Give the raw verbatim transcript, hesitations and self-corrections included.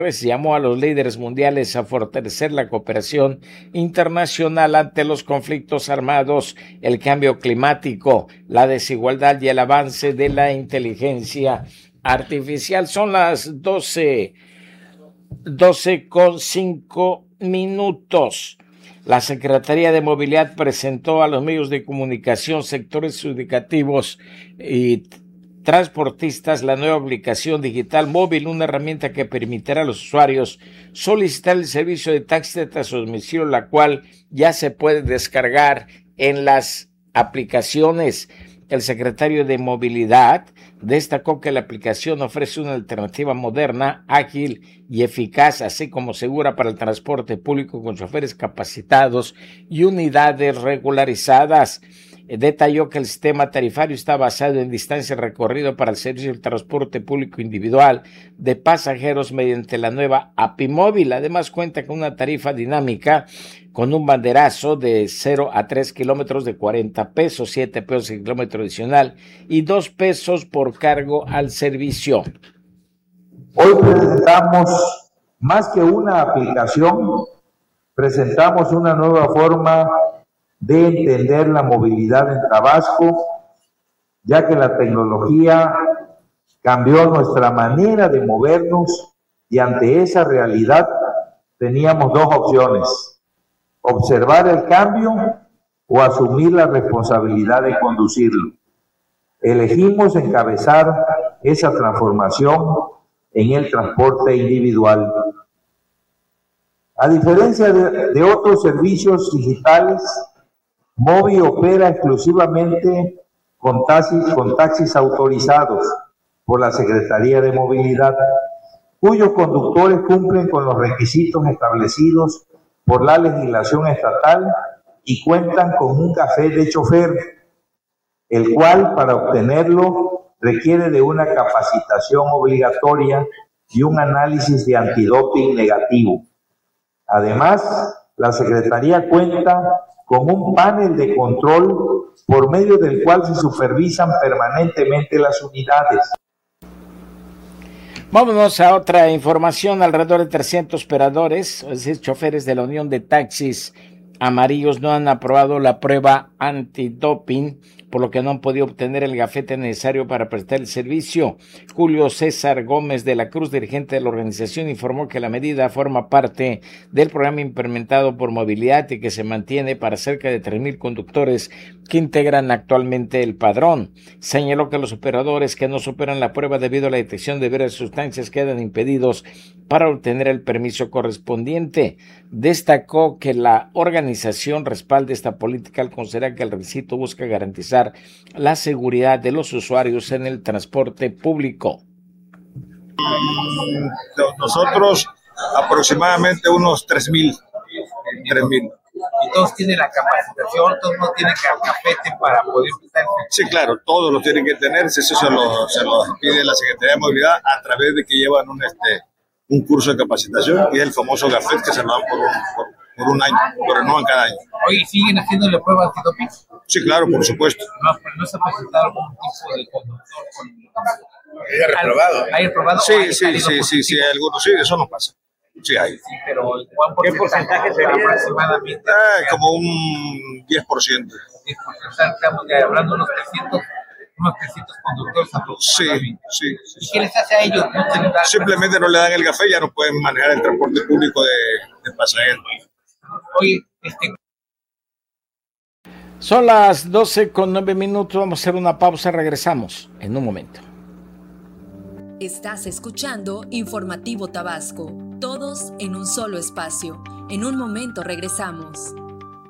llamó a los líderes mundiales a fortalecer la cooperación internacional ante los conflictos armados, el cambio climático, la desigualdad y el avance de la inteligencia artificial. Son las doce, doce con cinco minutos. La Secretaría de Movilidad presentó a los medios de comunicación, sectores educativos y transportistas la nueva aplicación digital móvil, una herramienta que permitirá a los usuarios solicitar el servicio de taxi hasta su domicilio, la cual ya se puede descargar en las aplicaciones. El secretario de Movilidad destacó que la aplicación ofrece una alternativa moderna, ágil y eficaz, así como segura para el transporte público con choferes capacitados y unidades regularizadas. Detalló que el sistema tarifario está basado en distancia recorrido para el servicio del transporte público individual de pasajeros mediante la nueva A P I móvil. Además cuenta con una tarifa dinámica con un banderazo de cero a tres kilómetros de cuarenta pesos, siete pesos el kilómetro adicional y dos pesos por cargo al servicio. Hoy presentamos más que una aplicación, presentamos una nueva forma de entender la movilidad en Tabasco, ya que la tecnología cambió nuestra manera de movernos y ante esa realidad teníamos dos opciones: observar el cambio o asumir la responsabilidad de conducirlo. Elegimos encabezar esa transformación en el transporte individual. A diferencia de, de otros servicios digitales, Movi opera exclusivamente con taxis, con taxis autorizados por la Secretaría de Movilidad, cuyos conductores cumplen con los requisitos establecidos por la legislación estatal y cuentan con un café de chofer, el cual para obtenerlo requiere de una capacitación obligatoria y un análisis de antidoping negativo. Además, la Secretaría cuenta con un panel de control por medio del cual se supervisan permanentemente las unidades. Vámonos a otra información. Alrededor de trescientos operadores, es decir, choferes de la Unión de Taxis Amarillos, no han aprobado la prueba antidoping, por lo que no han podido obtener el gafete necesario para prestar el servicio. Julio César Gómez de la Cruz, dirigente de la organización, informó que la medida forma parte del programa implementado por Movilidad y que se mantiene para cerca de tres mil conductores que integran actualmente el padrón. Señaló que los operadores que no superan la prueba debido a la detección de varias sustancias quedan impedidos para obtener el permiso correspondiente. Destacó que la organización respalda esta política al considerar que el requisito busca garantizar la seguridad de los usuarios en el transporte público. Nosotros aproximadamente unos tres mil. Y todos tienen la capacitación, todos no tienen el cafete para poder usar. Sí, claro, todos lo tienen que tener, eso se lo, se lo pide la Secretaría de Movilidad a través de que llevan un, este, un curso de capacitación y es el famoso gafete que se lo dan por un, por, por un año, lo renuevan cada año. Oye, ¿siguen haciéndole pruebas antidoping? Sí, claro, por supuesto. No, pero no se ha presentado algún tipo de conductor con... ¿Haya reprobado? ¿Hay reprobado? Sí, sí, sí, sí, sí, algunos, sí, eso no pasa. Sí hay. Sí, pero ¿cuál porcentaje, ¿qué porcentaje sería aproximadamente? Ah, como un diez por ciento. diez por ciento. O sea, estamos hablando de unos trescientos, unos trescientos conductores aproximadamente. Sí, sí, sí. ¿Y qué les hace a ellos? ¿No te dan Simplemente no le dan el café y ya no pueden manejar el transporte público de, de pasajeros. Oye, este... Son las doce con nueve minutos, vamos a hacer una pausa, regresamos en un momento. Estás escuchando Informativo Tabasco, todos en un solo espacio. En un momento regresamos.